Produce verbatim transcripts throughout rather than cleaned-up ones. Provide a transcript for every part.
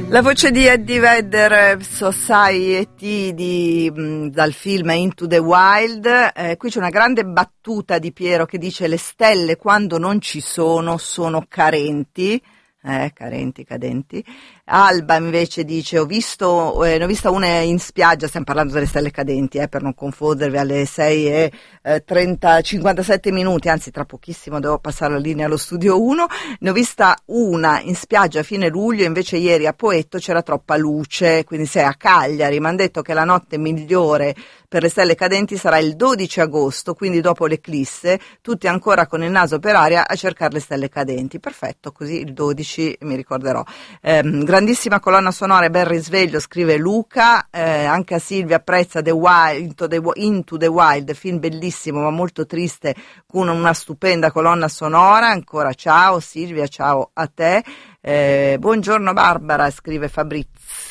La voce di Eddie Vedder, Society, di, mh, dal film Into the Wild. Eh, qui c'è una grande battuta di Piero che dice: le stelle quando non ci sono sono carenti. Eh, carenti, cadenti. Alba invece dice: ho visto, eh, ne ho vista una in spiaggia, stiamo parlando delle stelle cadenti, eh, per non confondervi, alle sei e trenta, cinquantasette minuti, anzi tra pochissimo devo passare la linea allo studio uno. Ne ho vista una in spiaggia a fine luglio, invece ieri a Poetto c'era troppa luce, quindi sei a Cagliari. Mi hanno detto che la notte migliore per le stelle cadenti sarà il dodici agosto, quindi dopo l'eclisse, tutti ancora con il naso per aria a cercare le stelle cadenti. Perfetto, così il dodici mi ricorderò. Eh, grandissima colonna sonora e bel risveglio, scrive Luca. Eh, anche a Silvia apprezza The Wild, Into the, Into the Wild, film bellissimo ma molto triste, con una stupenda colonna sonora. Ancora ciao Silvia, ciao a te. Eh, buongiorno Barbara, scrive Fabrizio.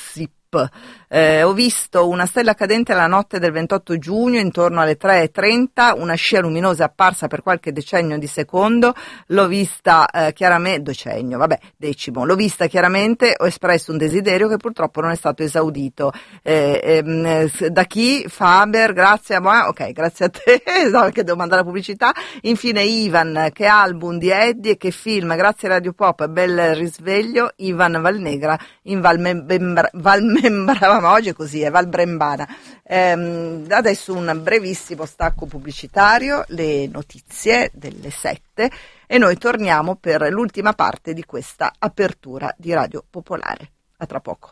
Eh, ho visto una stella cadente la notte del ventotto giugno intorno alle tre e trenta, una scia luminosa è apparsa per qualche decennio di secondo, l'ho vista eh, chiaramente, decennio, vabbè, decimo, l'ho vista chiaramente, ho espresso un desiderio che purtroppo non è stato esaudito. Eh, ehm, da chi? Faber, grazie a me, ok, grazie a te, no, che devo mandare la pubblicità. Infine Ivan, che album di Eddie e che film, grazie a Radio Pop, bel risveglio. Ivan Valnegra in Valmembra, Valmembra oggi è così, è Valbrembana. Ehm, adesso un brevissimo stacco pubblicitario, le notizie delle sette, e noi torniamo per l'ultima parte di questa apertura di Radio Popolare. A tra poco.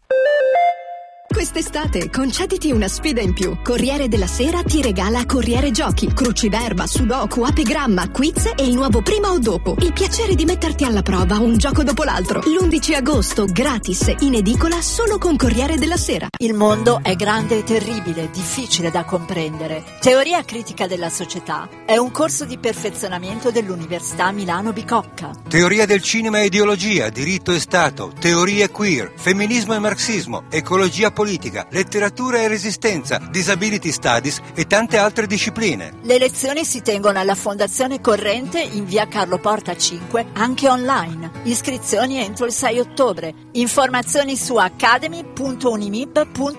Quest'estate concediti una sfida in più. Corriere della Sera ti regala Corriere Giochi, Cruciverba, Sudoku, Apigramma, Quiz e il nuovo Prima o Dopo. Il piacere di metterti alla prova un gioco dopo l'altro. L'undici agosto, gratis, in edicola solo con Corriere della Sera. Il mondo è grande e terribile, difficile da comprendere. Teoria critica della società è un corso di perfezionamento dell'Università Milano Bicocca. Teoria del cinema e ideologia, diritto e Stato, teorie queer, femminismo e marxismo, ecologia politica, letteratura e resistenza, disability studies e tante altre discipline. Le lezioni si tengono alla Fondazione Corrente in via Carlo Porta cinque, anche online. Iscrizioni entro il sei ottobre. Informazioni su academy punto unimib punto it.